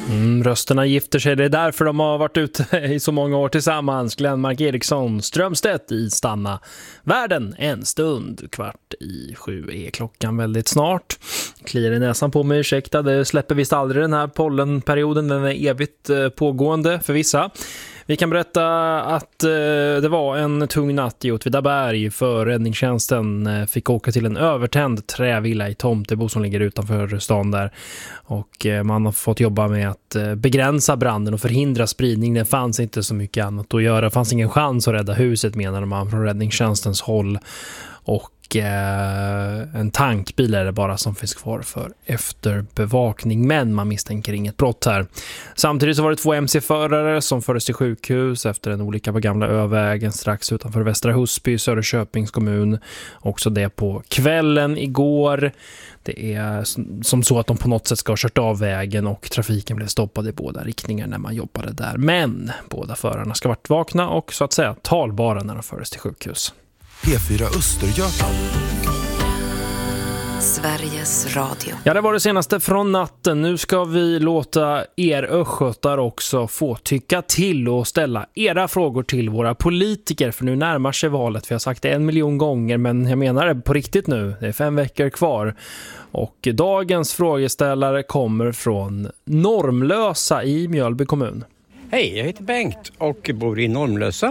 Rösterna gifter sig, det är därför de har varit ute i så många år tillsammans. Glenmark Eriksson, Strömstedt i Stanna världen en stund. 6:15 är klockan väldigt snart. Kliar i näsan på mig, ursäkta, det släpper visst aldrig den här pollenperioden, den är evigt pågående för vissa. Vi kan berätta att det var en tung natt i Åtvidaberg för räddningstjänsten fick åka till en övertänd trävilla i Tomtebo som ligger utanför stan där. Och man har fått jobba med att begränsa branden och förhindra spridning. Det fanns inte så mycket annat att göra. Det fanns ingen chans att rädda huset, menar man från räddningstjänstens håll. Och en tankbil är det bara som finns kvar för efterbevakning, men man misstänker inget brott här. Samtidigt så var det 2 MC-förare som fördes till sjukhus efter en olycka på Gamla Övägen strax utanför Västra Husby, Söderköpings kommun. Också det på kvällen igår. Det är som så att de på något sätt ska ha kört av vägen och trafiken blev stoppad i båda riktningar när man jobbade där. Men båda förarna ska ha varit vakna och så att säga talbara när de fördes till sjukhus. P4 Östergötland. Sveriges Radio. Ja, det var det senaste från natten. Nu ska vi låta er östgötar också få tycka till och ställa era frågor till våra politiker. För nu närmar sig valet. Vi har sagt det 1 miljon gånger, men jag menar det på riktigt nu. Det är 5 veckor kvar. Och dagens frågeställare kommer från Normlösa i Mjölby kommun. Hej, jag heter Bengt och bor i Normlösa.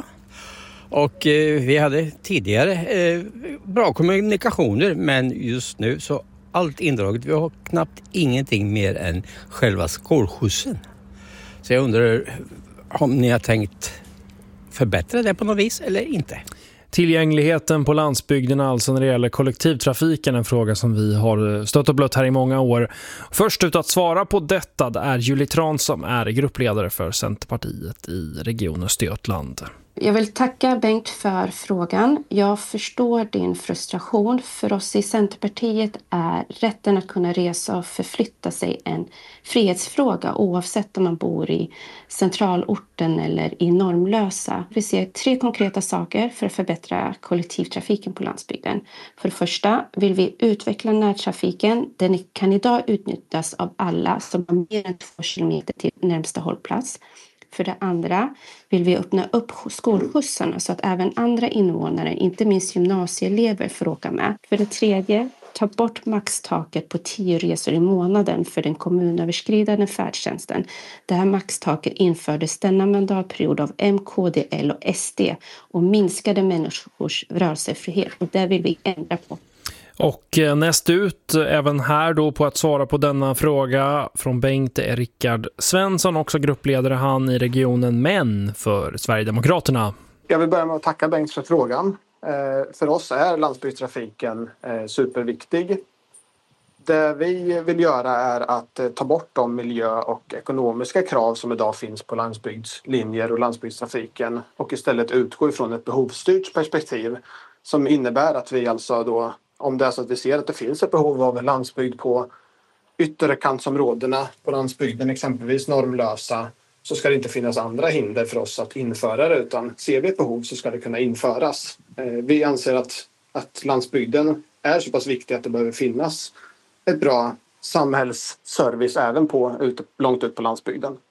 Och vi hade tidigare bra kommunikationer, men just nu så allt indraget. Vi har knappt ingenting mer än själva skolskjutsen. Så jag undrar om ni har tänkt förbättra det på något vis eller inte? Tillgängligheten på landsbygden, alltså när det gäller kollektivtrafiken, en fråga som vi har stött och blött här i många år. Först ut att svara på detta är Julie Tran som är gruppledare för Centerpartiet i Region Östergötland. Jag vill tacka Bengt för frågan. Jag förstår din frustration. För oss i Centerpartiet är rätten att kunna resa och förflytta sig en frihetsfråga oavsett om man bor i centralorten eller i Normlösa. Vi ser 3 konkreta saker för att förbättra kollektivtrafiken på landsbygden. För det första vill vi utveckla närtrafiken. Den kan idag utnyttjas av alla som har mer än 2 kilometer till närmsta hållplats. För det andra vill vi öppna upp skolskjutsarna så att även andra invånare, inte minst gymnasieelever, får åka med. För det tredje, ta bort maxtaket på 10 resor i månaden för den kommunöverskridande färdtjänsten. Det här maxtaket infördes denna mandatperiod av M, KD, L och SD och minskade människors rörelsefrihet. Och det vill vi ändra på. Och näst ut, även här då på att svara på denna fråga från Bengt, är Rickard Svensson, också gruppledare han i regionen, men för Sverigedemokraterna. Jag vill börja med att tacka Bengt för frågan. För oss är landsbygdstrafiken superviktig. Det vi vill göra är att ta bort de miljö- och ekonomiska krav som idag finns på landsbygdslinjer och landsbygdstrafiken och istället utgå ifrån ett behovsstyrt perspektiv som innebär att vi alltså då, om det är så att vi ser att det finns ett behov av en landsbygd på ytterkantsområdena på landsbygden, exempelvis Normlösa, så ska det inte finnas andra hinder för oss att införa det, utan ser vi ett behov så ska det kunna införas. Vi anser att landsbygden är så pass viktig att det behöver finnas ett bra samhällsservice även långt ut på landsbygden.